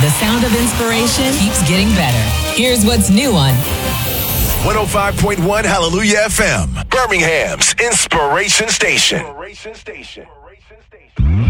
The sound of inspiration keeps getting better. Here's what's new on 105.1 Hallelujah FM, Birmingham's Inspiration Station.